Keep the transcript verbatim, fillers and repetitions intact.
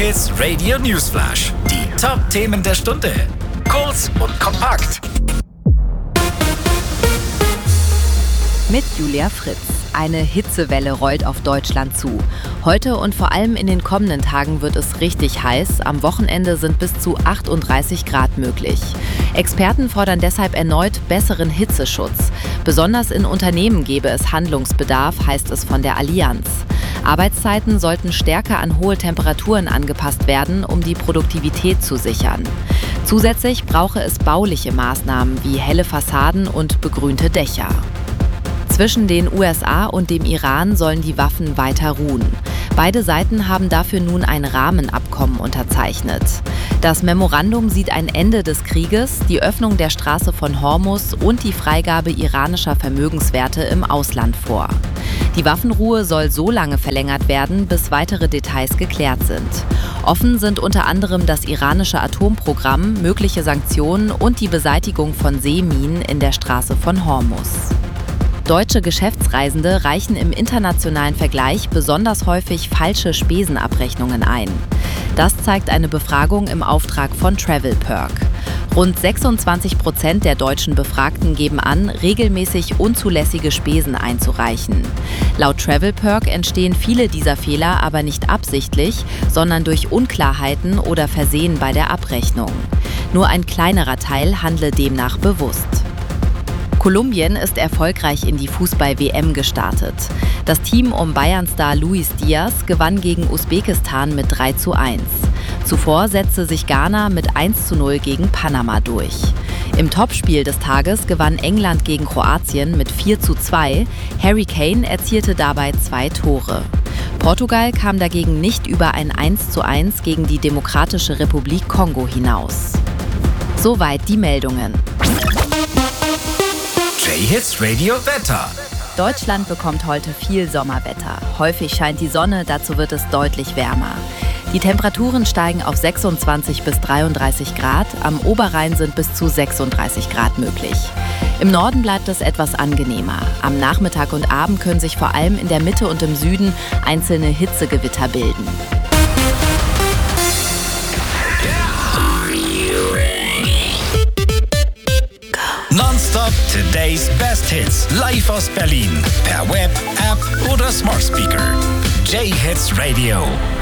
J-Hits Radio Newsflash. Die Top-Themen der Stunde. Kurz und kompakt. Mit Julia Fritz. Eine Hitzewelle rollt auf Deutschland zu. Heute und vor allem in den kommenden Tagen wird es richtig heiß. Am Wochenende sind bis zu achtunddreißig Grad möglich. Experten fordern deshalb erneut besseren Hitzeschutz. Besonders in Unternehmen gäbe es Handlungsbedarf, heißt es von der Allianz. Arbeitszeiten sollten stärker an hohe Temperaturen angepasst werden, um die Produktivität zu sichern. Zusätzlich brauche es bauliche Maßnahmen wie helle Fassaden und begrünte Dächer. Zwischen den U S A und dem Iran sollen die Waffen weiter ruhen. Beide Seiten haben dafür nun ein Rahmenabkommen unterzeichnet. Das Memorandum sieht ein Ende des Krieges, die Öffnung der Straße von Hormuz und die Freigabe iranischer Vermögenswerte im Ausland vor. Die Waffenruhe soll so lange verlängert werden, bis weitere Details geklärt sind. Offen sind unter anderem das iranische Atomprogramm, mögliche Sanktionen und die Beseitigung von Seeminen in der Straße von Hormuz. Deutsche Geschäftsreisende reichen im internationalen Vergleich besonders häufig falsche Spesenabrechnungen ein. Das zeigt eine Befragung im Auftrag von TravelPerk. Rund sechsundzwanzig Prozent der deutschen Befragten geben an, regelmäßig unzulässige Spesen einzureichen. Laut TravelPerk entstehen viele dieser Fehler aber nicht absichtlich, sondern durch Unklarheiten oder Versehen bei der Abrechnung. Nur ein kleinerer Teil handle demnach bewusst. Kolumbien ist erfolgreich in die Fußball-W M gestartet. Das Team um Bayern-Star Luis Diaz gewann gegen Usbekistan mit drei zu eins. Zuvor setzte sich Ghana mit eins zu null gegen Panama durch. Im Topspiel des Tages gewann England gegen Kroatien mit vier zu zwei. Harry Kane erzielte dabei zwei Tore. Portugal kam dagegen nicht über ein eins zu eins gegen die Demokratische Republik Kongo hinaus. Soweit die Meldungen. J-Hits Radio Wetter. Deutschland bekommt heute viel Sommerwetter. Häufig scheint die Sonne, dazu wird es deutlich wärmer. Die Temperaturen steigen auf sechsundzwanzig bis dreiunddreißig Grad, am Oberrhein sind bis zu sechsunddreißig Grad möglich. Im Norden bleibt es etwas angenehmer. Am Nachmittag und Abend können sich vor allem in der Mitte und im Süden einzelne Hitzegewitter bilden. Nonstop Today's Best Hits. Live aus Berlin. Per Web, App oder Smart Speaker. J-Hits Radio.